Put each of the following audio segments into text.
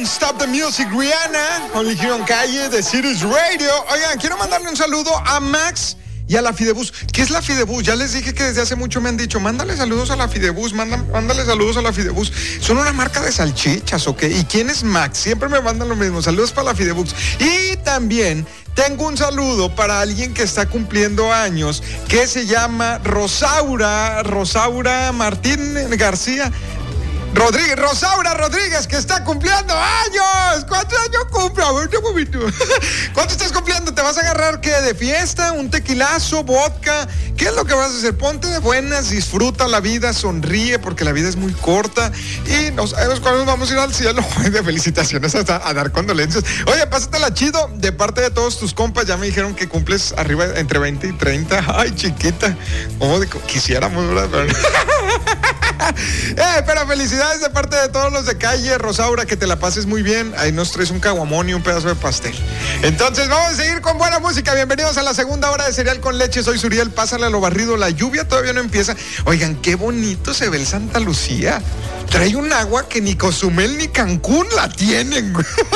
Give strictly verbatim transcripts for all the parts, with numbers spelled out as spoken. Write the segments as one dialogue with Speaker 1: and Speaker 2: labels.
Speaker 1: Stop the Music, Rihanna, Only Here on Calle de Sirius Radio. Oigan, quiero mandarle un saludo a Max y a la Fidebus. ¿Qué es la Fidebus? Ya les dije que desde hace mucho me han dicho, mándale saludos a la Fidebus, mándale, mándale saludos a la Fidebus. Son una marca de salchichas, ¿ok? ¿Y quién es Max? Siempre me mandan lo mismo. Saludos para la Fidebus. Y también tengo un saludo para alguien que está cumpliendo años, que se llama Rosaura, Rosaura Martín García. Rodríguez, Rosaura Rodríguez, que está cumpliendo años. ¿Cuántos años cumple? A ver, un momento. ¿Cuánto estás cumpliendo? ¿Te vas a agarrar qué? ¿De fiesta? ¿Un tequilazo? ¿Vodka? ¿Qué es lo que vas a hacer? Ponte de buenas, disfruta la vida, sonríe, porque la vida es muy corta y no sabemos cuándo vamos a ir al cielo. De felicitaciones hasta a dar condolencias. Oye, pásatela chido. De parte de todos tus compas, ya me dijeron que cumples arriba entre veinte y treinta. Ay, chiquita. Como de, quisiéramos, ¿verdad? eh, pero felicidades de parte de todos los de Calle, Rosaura, que te la pases muy bien. Ahí nos traes un caguamón y un pedazo de pastel. Entonces vamos a seguir con buena música. Bienvenidos a la segunda hora de Cereal con Leche. Soy Suriel, pásale a lo barrido. La lluvia todavía no empieza. Oigan, qué bonito se ve el Santa Lucía. Trae un agua que ni Cozumel ni Cancún la tienen.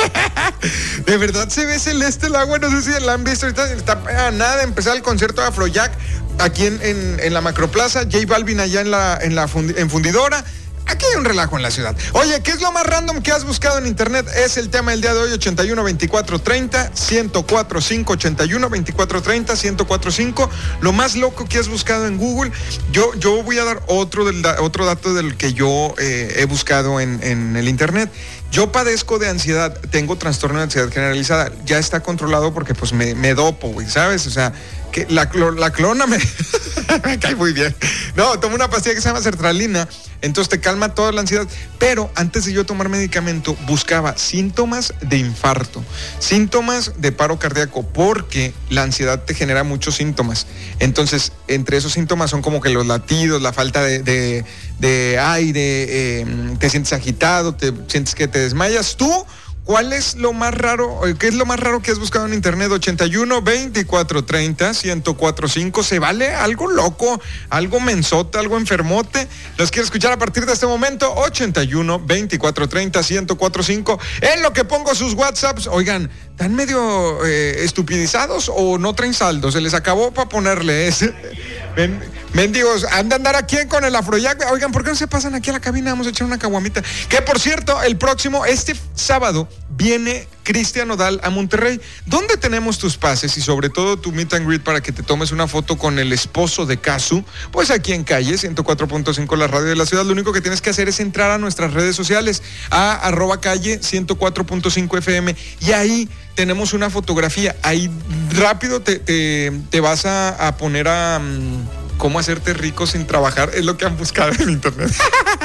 Speaker 1: De verdad se ve celeste el agua. No sé si la han visto. Ahorita está a nada de empezar el concierto de Afrojack aquí en, en, en la Macroplaza. J Balvin allá en la, en la fundi, en Fundidora. Aquí hay un relajo en la ciudad. Oye, ¿qué es lo más random que has buscado en internet? Es el tema del día de hoy, ochenta y uno, veinticuatro, treinta, ciento cuatro, cinco, ochenta y uno, veinticuatro, treinta, ciento cuatro, cinco. Lo más loco que has buscado en Google. Yo, yo voy a dar otro, del, otro dato del que yo eh, he buscado en, en el internet. Yo padezco de ansiedad, tengo trastorno de ansiedad generalizada. Ya está controlado porque pues me, me dopo, güey, ¿sabes? O sea, que la, la clona me... me cae muy bien. No, tomo una pastilla que se llama sertralina, entonces te calma toda la ansiedad. Pero antes de yo tomar medicamento, buscaba síntomas de infarto, síntomas de paro cardíaco, porque la ansiedad te genera muchos síntomas. Entonces, entre esos síntomas son como que los latidos, la falta de, de, de aire, eh, te sientes agitado, te sientes que te desmayas. ¿Tú cuál es lo más raro, qué es lo más raro que has buscado en internet? ochenta y uno, veinticuatro, treinta, ciento cuatro, cinco. ¿Se vale algo loco, algo mensote, algo enfermote? Los quiero escuchar a partir de este momento. ochenta y uno, veinticuatro, treinta, ciento cuatro, cinco. En lo que pongo sus WhatsApps. Oigan, ¿están medio eh, estupidizados o no traen saldo? Se les acabó para ponerle ese. Ven, mendigos, anda a andar aquí con el Afrojack. Oigan, ¿por qué no se pasan aquí a la cabina? Vamos a echar una caguamita. Que por cierto, el próximo, este sábado, viene Cristian Nodal a Monterrey. ¿Dónde tenemos tus pases y sobre todo tu meet and greet para que te tomes una foto con el esposo de Casu? Pues aquí en Calle ciento cuatro punto cinco, la radio de la ciudad. Lo único que tienes que hacer es entrar a nuestras redes sociales, a arroba calle ciento cuatro punto cinco F M, y ahí tenemos una fotografía. Ahí rápido te, te, te vas a, a poner a... Um, cómo hacerte rico sin trabajar, es lo que han buscado en internet.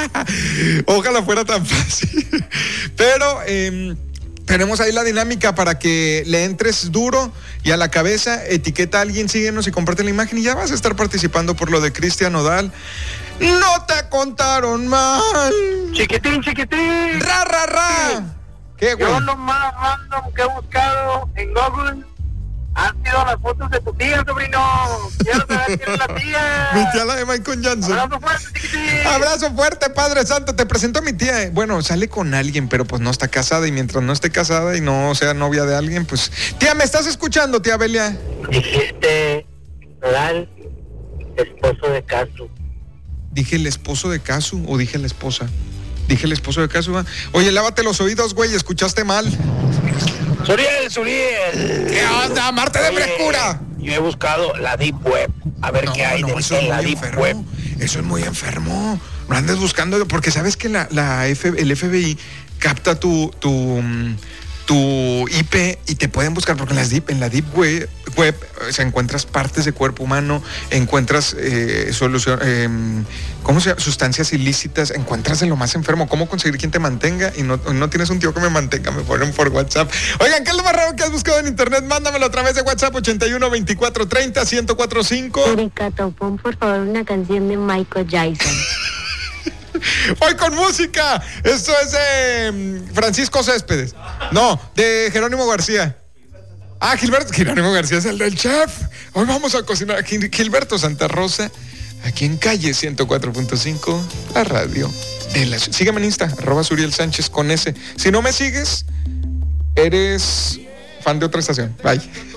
Speaker 1: Ojalá fuera tan fácil. Pero eh, tenemos ahí la dinámica para que le entres duro y a la cabeza, etiqueta a alguien, síguenos y comparte la imagen y ya vas a estar participando por lo de Cristian Nodal. No te contaron mal.
Speaker 2: Chiquitín, chiquitín.
Speaker 1: Ra, ra, ra. ¿Qué, güey?
Speaker 2: Yo lo más random que he buscado en Google han sido las fotos de tu tía, sobrino. Quiero saber quién es la tía.
Speaker 1: Mi tía, la de Michael Johnson.
Speaker 2: Abrazo fuerte, chiquitín.
Speaker 1: Abrazo fuerte, Padre Santo. Te presento a mi tía. Bueno, sale con alguien, pero pues no está casada. Y mientras no esté casada y no sea novia de alguien, pues... Tía, ¿me estás escuchando, tía Belia?
Speaker 2: Dijiste Nodal, esposo de Casu.
Speaker 1: ¿Dije el esposo de Casu o dije la esposa? Dije el esposo de Casu. ¿Va? Oye, lávate los oídos, güey. Escuchaste mal.
Speaker 2: Suriel, Suriel.
Speaker 1: ¿Qué onda? Marte de frescura.
Speaker 2: Yo he buscado la Deep Web. A ver no, qué hay no, de,
Speaker 1: eso
Speaker 2: en la Deep
Speaker 1: enfermo.
Speaker 2: Web.
Speaker 1: Eso es muy enfermo. No andes buscando, porque sabes que la, la F, el F B I capta tu, tu, tu I P y te pueden buscar, porque en, las deep, en la Deep Web, web o sea, encuentras partes de cuerpo humano, encuentras eh, solución, eh, ¿cómo se llama? Sustancias ilícitas, encuentras de lo más enfermo. ¿Cómo conseguir quien te mantenga? Y no, no tienes un tío que me mantenga, me ponen por WhatsApp. Oigan, ¿qué es lo más raro que has buscado en internet? Mándamelo a través de WhatsApp ochenta y uno, veinticuatro, treinta, ciento cuatro, cinco.
Speaker 3: Ricardo, pon por favor una canción de Michael Jackson.
Speaker 1: Hoy con música. Esto es de eh, Francisco Céspedes. No, de Jerónimo García. Ah, Gilberto. Jerónimo García es el del chef. Hoy vamos a cocinar aquí. Gilberto Santa Rosa, aquí en Calle ciento cuatro punto cinco, la radio de la... Sígueme en Insta, arroba Suriel Sánchez con ese. Si no me sigues, eres fan de otra estación. Bye.